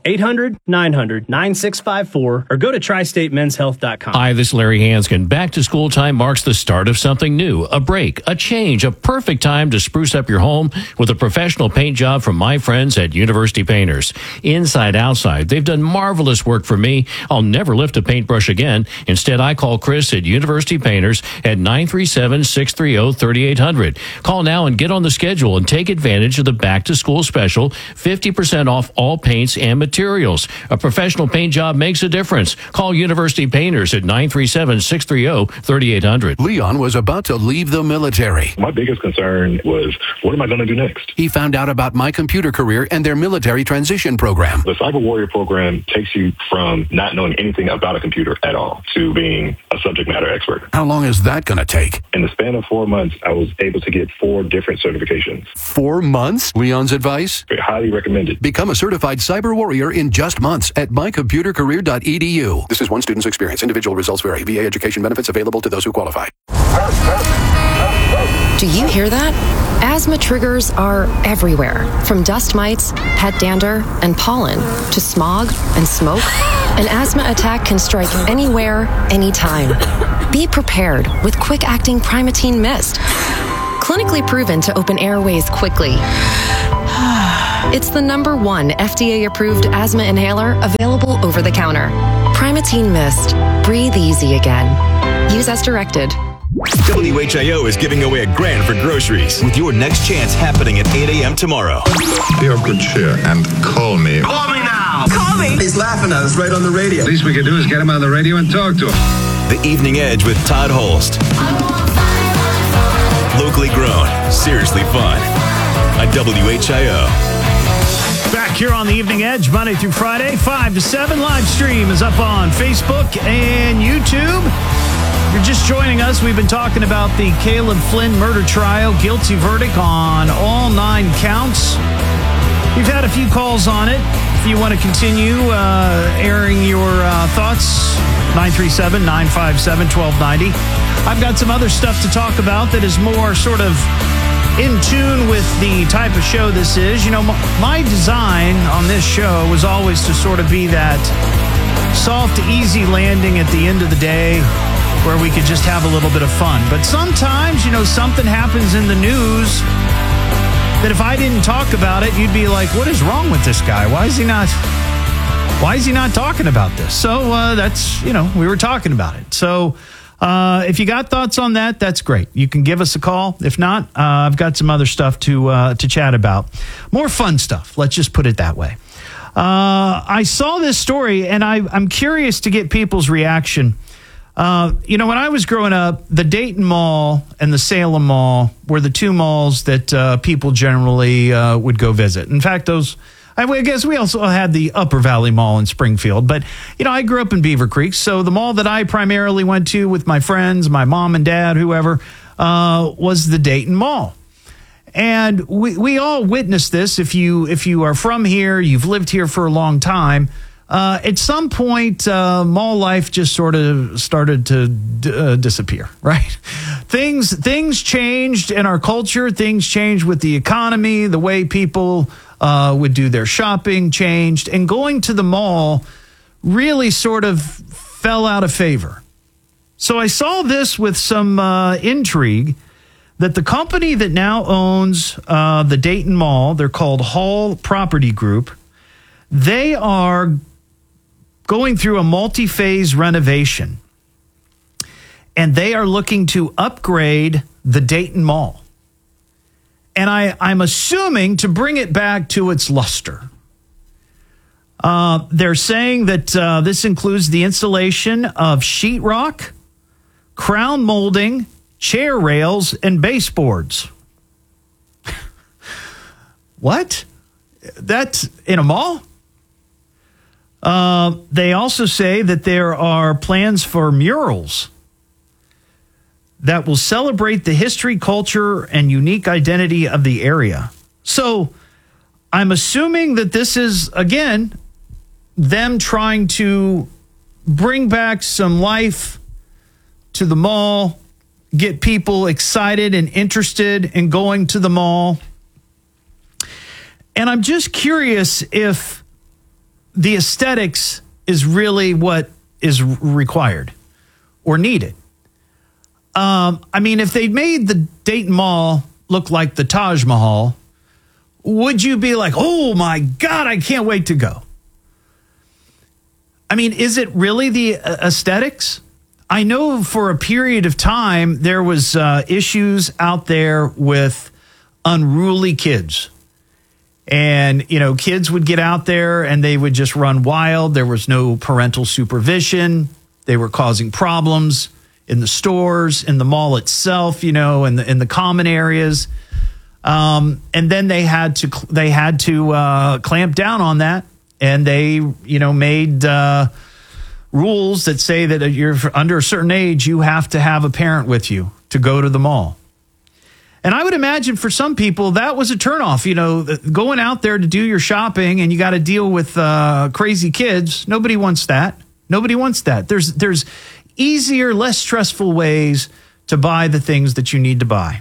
800-900-9654 or go to tristatemenshealth.com. Hi, this is Larry Hanskin. Back to school time marks the start of something new, a break, a change, a perfect time to spruce up your home with a professional paint job from my friends at University Painters. Inside, outside, they've done marvelous work for me. I'll never lift a paintbrush again. Instead, I call Chris at University Painters at 937-630-3800. Call now and get on the schedule and take advantage of the back to school special, 50% off all paints paints and materials. A professional paint job makes a difference. Call University Painters at 937-630-3800. Leon was about to leave the military. My biggest concern was, what am I going to do next? He found out about My Computer Career and their military transition program. The Cyber Warrior program takes you from not knowing anything about a computer at all to being a subject matter expert. How long is that going to take? In the span of 4 months, I was able to get 4 different certifications. 4 months? Leon's advice? Highly recommended. Become a certified cyber warrior in just months at mycomputercareer.edu. This is one student's experience. Individual results vary. VA education benefits available to those who qualify. Do you hear that? Asthma triggers are everywhere, from dust mites, pet dander, and pollen, to smog and smoke. An asthma attack can strike anywhere, anytime. Be prepared with quick-acting Primatene Mist. Clinically proven to open airways quickly. It's the #1 FDA-approved asthma inhaler available over the counter. Primatene Mist. Breathe easy again. Use as directed. WHIO is giving away $1,000 for groceries with your next chance happening at 8 a.m. tomorrow. Be of good cheer and call me. Call me now! Call me! He's laughing at us right on the radio. The least we can do is get him on the radio and talk to him. The Evening Edge with Todd Holst. Locally grown, seriously fun. On WHIO. Back here on the Evening Edge, Monday through Friday, 5 to 7. Live stream is up on Facebook and YouTube. If you're just joining us, we've been talking about the Caleb Flynn murder trial. Guilty verdict on all 9 counts. We've had a few calls on it. If you want to continue airing your thoughts, 937-957-1290. I've got some other stuff to talk about that is more sort of in tune with the type of show this is. You know, my design on this show was always to sort of be that soft, easy landing at the end of the day where we could just have a little bit of fun. But sometimes, you know, something happens in the news that if I didn't talk about it, you'd be like, what is wrong with this guy? Why is he not talking about this? So that's, you know, we were talking about it. So if you got thoughts on that, that's great. You can give us a call. If not, I've got some other stuff to chat about. More fun stuff. Let's just put it that way. I saw this story, and I'm curious to get people's reaction. You know, when I was growing up, the Dayton Mall and the Salem Mall were the 2 malls that people generally would go visit. In fact, I guess we also had the Upper Valley Mall in Springfield. But, you know, I grew up in Beaver Creek, so the mall that I primarily went to with my friends, my mom and dad, whoever, was the Dayton Mall. And we all witnessed this. If you are from here, you've lived here for a long time, at some point, mall life just sort of started to disappear, right? Things changed in our culture. Things changed with the economy. The way people would do their shopping changed. And going to the mall really sort of fell out of favor. So I saw this with some intrigue that the company that now owns the Dayton Mall, they're called Hall Property Group, they are going through a multi-phase renovation, and they are looking to upgrade the Dayton Mall. And I'm assuming to bring it back to its luster. They're saying that this includes the installation of sheetrock, crown molding, chair rails, and baseboards. What? That's in a mall? They also say that there are plans for murals that will celebrate the history, culture, and unique identity of the area. So I'm assuming that this is, again, them trying to bring back some life to the mall, get people excited and interested in going to the mall. And I'm just curious if the aesthetics is really what is required or needed. I mean, if they made the Dayton Mall look like the Taj Mahal, would you be like, oh my God, I can't wait to go? I mean, is it really the aesthetics? I know for a period of time, there was issues out there with unruly kids. And, kids would get out there and they would just run wild. There was no parental supervision. They were causing problems in the stores, in the mall itself, in the common areas. And then they had to clamp down on that. And they, made rules that say that you're under a certain age, you have to have a parent with you to go to the mall. And I would imagine for some people that was a turnoff, going out there to do your shopping and you got to deal with crazy kids. Nobody wants that. Nobody wants that. There's easier, less stressful ways to buy the things that you need to buy.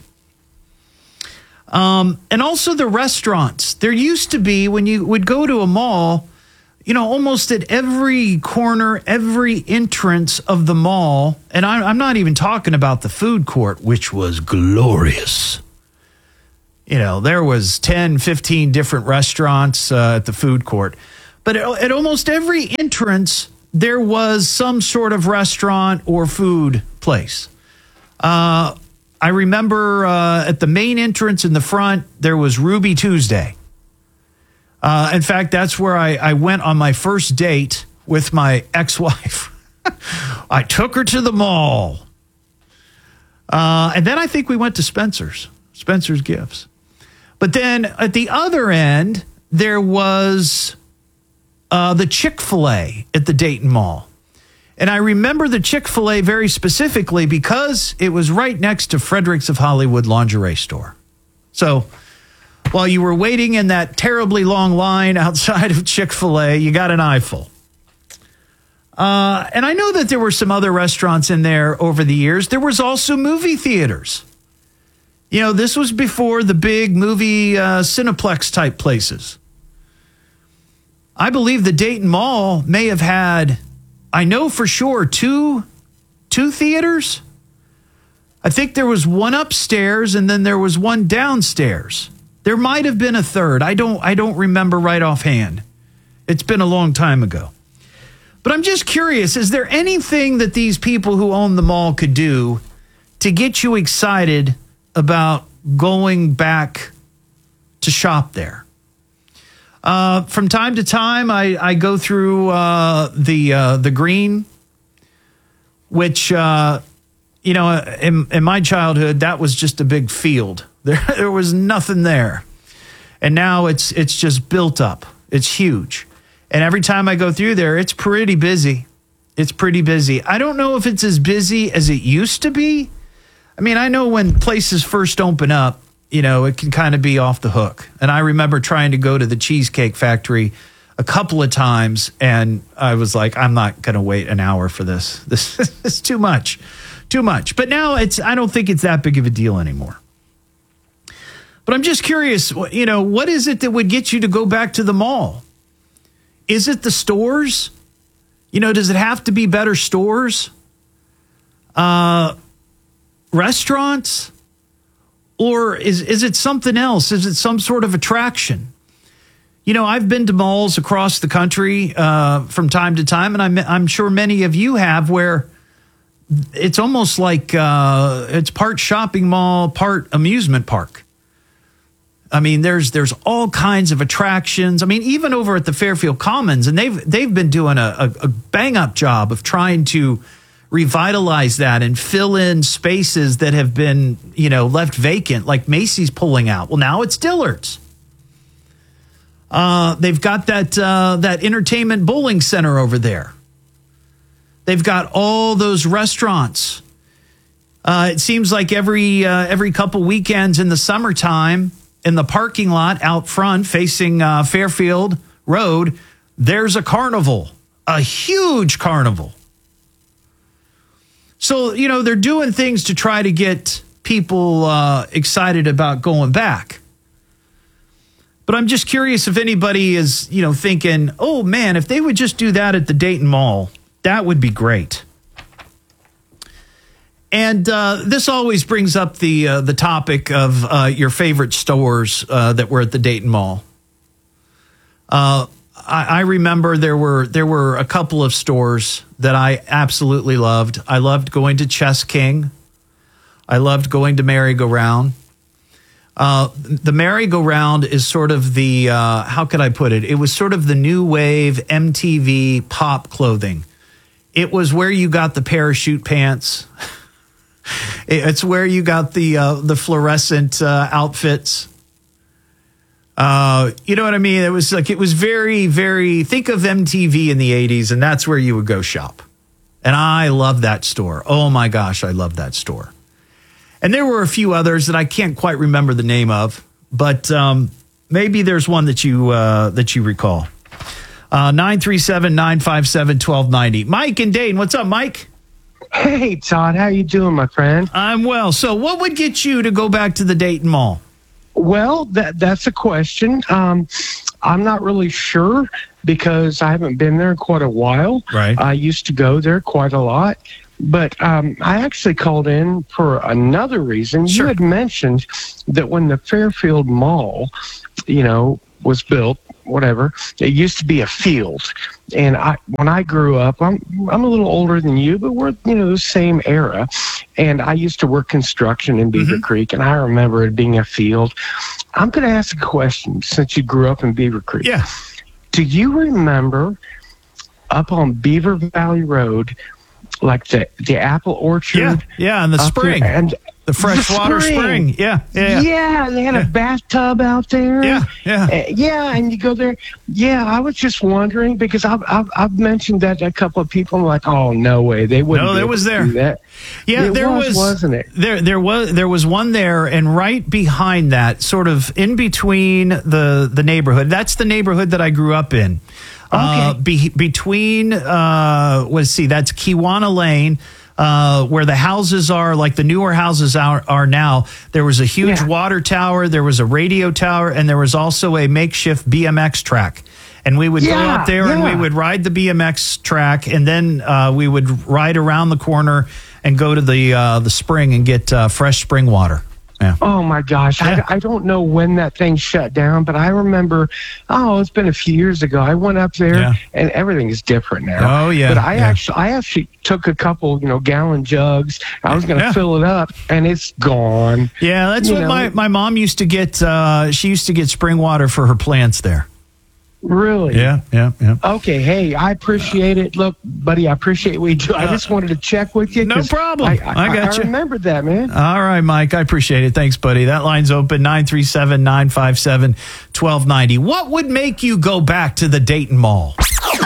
And also the restaurants. There used to be, when you would go to a mall, almost at every corner, every entrance of the mall, and I'm not even talking about the food court, which was glorious. There was 10, 15 different restaurants at the food court. But at almost every entrance, there was some sort of restaurant or food place. I remember at the main entrance in the front, there was Ruby Tuesday. In fact, that's where I went on my first date with my ex-wife. I took her to the mall. And then I think we went to Spencer's Gifts. But then at the other end, there was the Chick-fil-A at the Dayton Mall. And I remember the Chick-fil-A very specifically because it was right next to Fredericks of Hollywood lingerie store. So while you were waiting in that terribly long line outside of Chick-fil-A, you got an eyeful. And I know that there were some other restaurants in there over the years. There was also movie theaters. This was before the big movie Cineplex type places. I believe the Dayton Mall may have had, I know for sure, two theaters. I think there was one upstairs and then there was one downstairs. There might have been a third. I don't remember right offhand. It's been a long time ago. But I'm just curious, is there anything that these people who own the mall could do to get you excited about going back to shop there? From time to time, I go through the green, which, in my childhood, that was just a big field. There was nothing there. And now it's just built up. It's huge. And every time I go through there, it's pretty busy. It's pretty busy. I don't know if it's as busy as it used to be. I mean, I know when places first open up, it can kind of be off the hook. And I remember trying to go to the Cheesecake Factory a couple of times, and I was like, I'm not going to wait an hour for this. This is too much. But now I don't think it's that big of a deal anymore. But I'm just curious, what is it that would get you to go back to the mall? Is it the stores? Does it have to be better stores? Restaurants? Or is it something else? Is it some sort of attraction? I've been to malls across the country from time to time, and I'm sure many of you have, where it's almost like it's part shopping mall, part amusement park. I mean, there's all kinds of attractions. I mean, even over at the Fairfield Commons, and they've been doing a bang up job of trying to revitalize that and fill in spaces that have been, left vacant, like Macy's pulling out. Well, now it's Dillard's. They've got that entertainment bowling center over there. They've got all those restaurants. It seems like every couple weekends in the summertime, in the parking lot out front facing Fairfield Road, there's a carnival, a huge carnival. So, they're doing things to try to get people excited about going back. But I'm just curious if anybody is, thinking, oh, man, if they would just do that at the Dayton Mall, that would be great. And this always brings up the topic of your favorite stores that were at the Dayton Mall. I remember there were a couple of stores that I absolutely loved. I loved going to Chess King. I loved going to Merry-Go-Round. The merry-go-round is sort of the, how could I put it? It was sort of the new wave MTV pop clothing. It was where you got the parachute pants. It's where you got the fluorescent outfits. You know what I mean? It was very, very, think of MTV in the 80s, and that's where you would go shop. And I love that store. Oh my gosh, I love that store. And there were a few others that I can't quite remember the name of, but maybe there's one that you recall. 937-957-1290. Mike and Dayton, what's up, Mike? Hey, Todd, how you doing, my friend? I'm well. So what would get you to go back to the Dayton Mall? Well, that's a question. I'm not really sure because I haven't been there in quite a while. Right. I used to go there quite a lot. But I actually called in for another reason. Sure. You had mentioned that when the Fairfield Mall, was built, whatever, it used to be a field. And when I grew up, I'm a little older than you, but we're, the same era. And I used to work construction in Beaver Creek, and I remember it being a field. I'm going to ask a question since you grew up in Beaver Creek. Yeah. Do you remember up on Beaver Valley Road, like the apple orchard? Yeah, and the spring. And the freshwater spring. Yeah. Yeah, they had a bathtub out there. Yeah. And you go there. Yeah, I was just wondering because I've mentioned that to a couple of people. I'm like, oh, no way, they wouldn't. No, be it able was to there. do that. Yeah, wasn't it? There was one there, and right behind that, sort of in between the neighborhood. That's the neighborhood that I grew up in. Okay. Between let's see, that's Kiwana Lane. Where the houses are, like the newer houses are now, there was a huge water tower, there was a radio tower, and there was also a makeshift BMX track. And we would go up there and we would ride the BMX track, and then we would ride around the corner and go to the spring and get fresh spring water. Yeah. Oh my gosh. Yeah. I don't know when that thing shut down, but I remember, it's been a few years ago. I went up there and everything is different now. Oh yeah. But I actually took a couple, gallon jugs. I was going to fill it up and it's gone. Yeah. That's what my mom used to get. She used to get spring water for her plants there. Really? Yeah. Okay, hey, I appreciate it. Look, buddy, I appreciate what you do. I just wanted to check with you. No problem. I got you. I remembered that, man. All right, Mike, I appreciate it. Thanks, buddy. That line's open, 937-957-1290. What would make you go back to the Dayton Mall?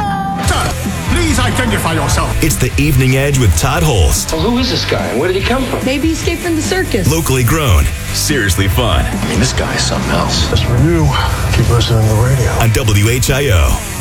Please identify yourself. It's the Evening Edge with Todd Holst. Well, who is this guy and where did he come from? Maybe he escaped from the circus. Locally grown, seriously fun. I mean, this guy is something else. Just for you, keep listening to the radio. On WHIO.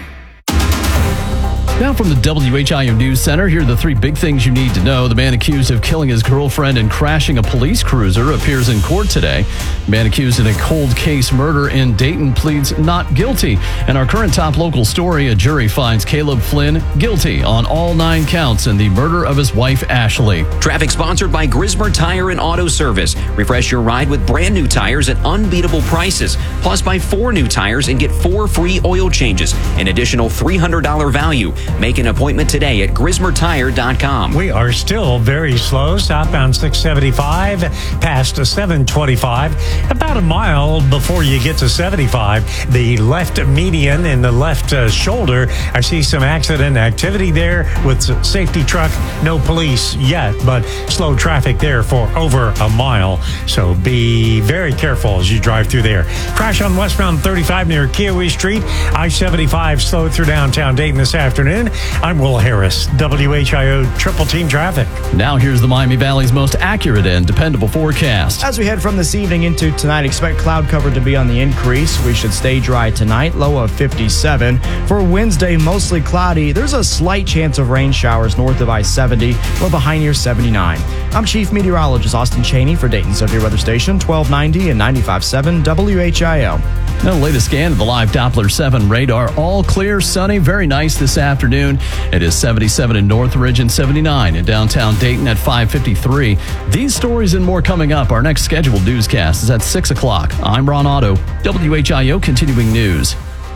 Now from the WHIO News Center, here are the three big things you need to know. The man accused of killing his girlfriend and crashing a police cruiser appears in court today. The man accused in a cold case murder in Dayton pleads not guilty. And our current top local story, a jury finds Caleb Flynn guilty on all 9 counts in the murder of his wife, Ashley. Traffic sponsored by Grismer Tire and Auto Service. Refresh your ride with brand new tires at unbeatable prices. Plus, buy 4 new tires and get 4 free oil changes. An additional $300 value. Make an appointment today at GrismerTire.com. We are still very slow. Southbound 675 past 725. About a mile before you get to 75. The left median and the left shoulder. I see some accident activity there with safety truck. No police yet, but slow traffic there for over a mile. So be very careful as you drive through there. Crash on westbound 35 near Kiowee Street. I-75 slowed through downtown Dayton this afternoon. I'm Will Harris, WHIO Triple Team Traffic. Now here's the Miami Valley's most accurate and dependable forecast. As we head from this evening into tonight, expect cloud cover to be on the increase. We should stay dry tonight, low of 57. For Wednesday, mostly cloudy. There's a slight chance of rain showers north of I-70, low behind near 79. I'm Chief Meteorologist Austin Cheney for Dayton Severe Weather Station, 1290 and 95.7 WHIO. Now, the latest scan of the live Doppler 7 radar. All clear, sunny, very nice this afternoon. It is 77 in Northridge and 79 in downtown Dayton at 5:53. These stories and more coming up. Our next scheduled newscast is at 6 o'clock. I'm Ron Otto, WHIO Continuing News.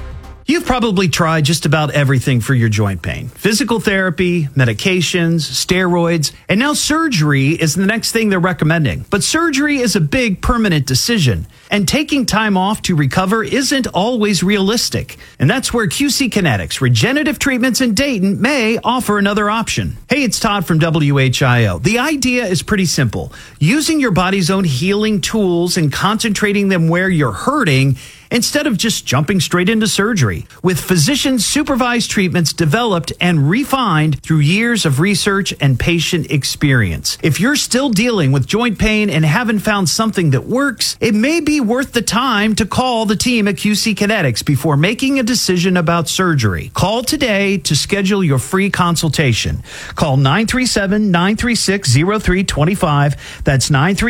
You've probably tried just about everything for your joint pain. Physical therapy, medications, steroids, and now surgery is the next thing they're recommending. But surgery is a big permanent decision, and taking time off to recover isn't always realistic. And that's where QC Kinetics Regenerative Treatments in Dayton may offer another option. Hey, it's Todd from WHIO. The idea is pretty simple. Using your body's own healing tools and concentrating them where you're hurting instead of just jumping straight into surgery. With physician-supervised treatments developed and refined through years of research and patient experience. If you're still dealing with joint pain and haven't found something that works, it may be worth the time to call the team at QC Kinetics before making a decision about surgery. Call today to schedule your free consultation. Call 937-936-0325. That's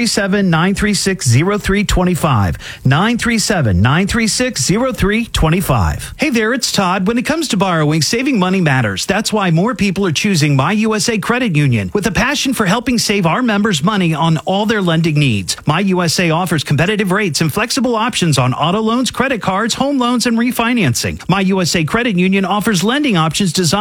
937-936-0325. 937-936-0325. Hey there, it's Todd. When it comes to borrowing, saving money matters. That's why more people are choosing My USA Credit Union with a passion for helping save our members money on all their lending needs. My USA offers competitive rates and flexible options on auto loans, credit cards, home loans, and refinancing. My USA Credit Union offers lending options designed